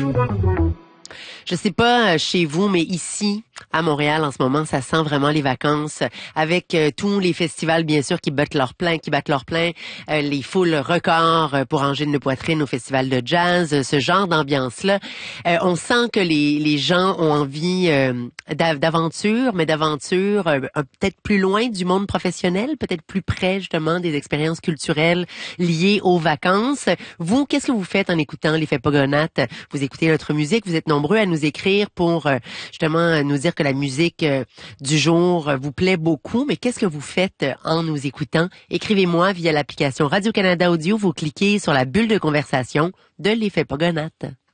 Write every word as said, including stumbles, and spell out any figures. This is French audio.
Je sais pas chez vous, mais ici, à Montréal, en ce moment, ça sent vraiment les vacances, avec euh, tous les festivals, bien sûr, qui battent leur plein, qui battent leur plein, euh, les foules records euh, pour Angine de Poitrine au festival de jazz, euh, ce genre d'ambiance-là. Euh, on sent que les, les gens ont envie euh, d'aventure, mais d'aventure euh, peut-être plus loin du monde professionnel, peut-être plus près, justement, des expériences culturelles liées aux vacances. Vous, qu'est-ce que vous faites en écoutant l'Effet Pogonates? Vous écoutez notre musique, vous êtes nombreux à nous écrire pour euh, justement nous dire que la musique euh, du jour euh, vous plaît beaucoup, mais qu'est-ce que vous faites euh, en nous écoutant? Écrivez-moi via l'application Radio-Canada Audio, vous cliquez sur la bulle de conversation de l'Effet Pogonates.